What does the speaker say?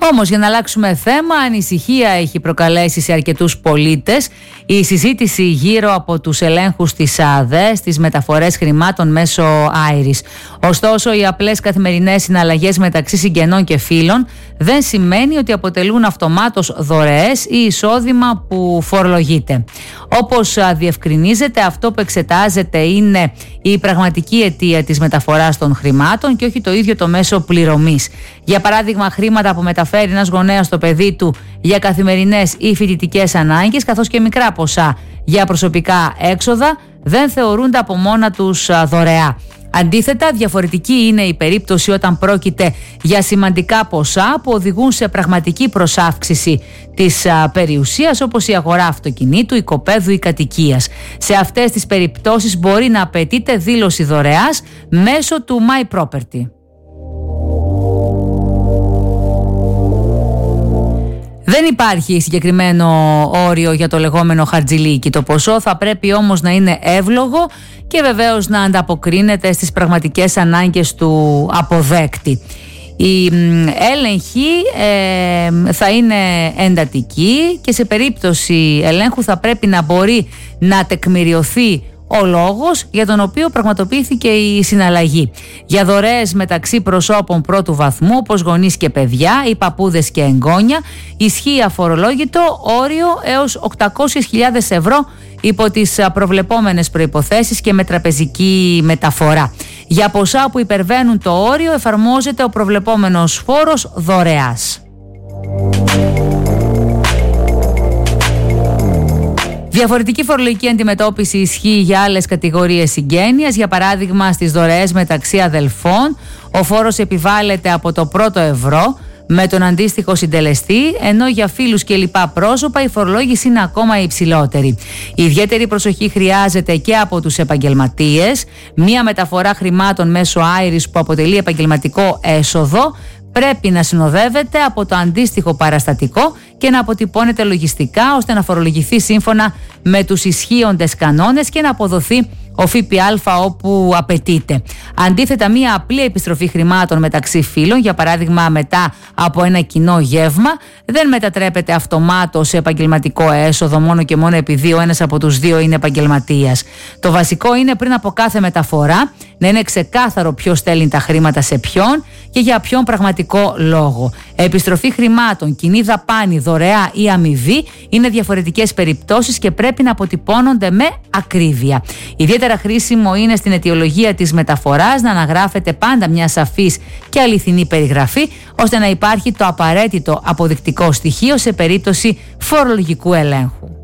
Όμως, για να αλλάξουμε θέμα, ανησυχία έχει προκαλέσει σε αρκετούς πολίτες η συζήτηση γύρω από τους ελέγχους της ΑΔΕ στις μεταφορές χρημάτων μέσω Άιρις. Ωστόσο, οι απλές καθημερινές συναλλαγές μεταξύ συγγενών και φίλων δεν σημαίνει ότι αποτελούν αυτομάτως δωρεές ή εισόδημα που φορολογείται. Όπως διευκρινίζεται, αυτό που εξετάζεται είναι η πραγματική αιτία της μεταφοράς των χρημάτων και όχι το ίδιο το μέσο πληρωμής. Για παράδειγμα, χρήματα που μεταφέρει ένας γονέας στο παιδί του για καθημερινές ή φοιτητικές ανάγκες, καθώς και μικρά ποσά για προσωπικά έξοδα, δεν θεωρούνται από μόνα τους δωρεά. Αντίθετα, διαφορετική είναι η περίπτωση όταν πρόκειται για σημαντικά ποσά που οδηγούν σε πραγματική προσάυξηση της περιουσίας, όπως η αγορά αυτοκινήτου, οικοπαίδου ή κατοικίας. Σε αυτές τις περιπτώσεις μπορεί να απαιτείται δήλωση δωρεάς μέσω του My Property. Δεν υπάρχει συγκεκριμένο όριο για το λεγόμενο χαρτζηλίκι. Το ποσό θα πρέπει όμως να είναι εύλογο και βεβαίως να ανταποκρίνεται στις πραγματικές ανάγκες του αποδέκτη. Η έλεγχη θα είναι εντατική και σε περίπτωση ελέγχου θα πρέπει να μπορεί να τεκμηριωθεί ο λόγος για τον οποίο πραγματοποιήθηκε η συναλλαγή. Για δωρεές μεταξύ προσώπων πρώτου βαθμού, όπως γονείς και παιδιά ή παππούδες και εγγόνια, ισχύει αφορολόγητο όριο έως 800.000 ευρώ υπό τις προβλεπόμενες προϋποθέσεις και με τραπεζική μεταφορά. Για ποσά που υπερβαίνουν το όριο εφαρμόζεται ο προβλεπόμενος φόρος δωρεάς. Διαφορετική φορολογική αντιμετώπιση ισχύει για άλλες κατηγορίες συγγένειας. Για παράδειγμα, στις δωρεές μεταξύ αδελφών, ο φόρος επιβάλλεται από το πρώτο ευρώ με τον αντίστοιχο συντελεστή, ενώ για φίλους και λοιπά πρόσωπα η φορολόγηση είναι ακόμα υψηλότερη. Η ιδιαίτερη προσοχή χρειάζεται και από τους επαγγελματίες. Μία μεταφορά χρημάτων μέσω Άιρις που αποτελεί επαγγελματικό έσοδο πρέπει να συνοδεύεται από το αντίστοιχο παραστατικό και να αποτυπώνεται λογιστικά ώστε να φορολογηθεί σύμφωνα με τους ισχύοντες κανόνες και να αποδοθεί ο ΦΠΑ όπου απαιτείται. Αντίθετα, μία απλή επιστροφή χρημάτων μεταξύ φίλων, για παράδειγμα μετά από ένα κοινό γεύμα, δεν μετατρέπεται αυτομάτως σε επαγγελματικό έσοδο μόνο και μόνο επειδή ο ένας από τους δύο είναι επαγγελματίας. Το βασικό είναι πριν από κάθε μεταφορά να είναι ξεκάθαρο ποιος στέλνει τα χρήματα σε ποιον και για ποιον πραγματικό λόγο. Επιστροφή χρημάτων, κοινή δαπάνη, δωρεά ή αμοιβή είναι διαφορετικές περιπτώσεις και πρέπει να αποτυπώνονται με ακρίβεια. Ιδιαίτερα χρήσιμο είναι στην αιτιολογία της μεταφοράς να αναγράφεται πάντα μια σαφής και αληθινή περιγραφή, ώστε να υπάρχει το απαραίτητο αποδεικτικό στοιχείο σε περίπτωση φορολογικού ελέγχου.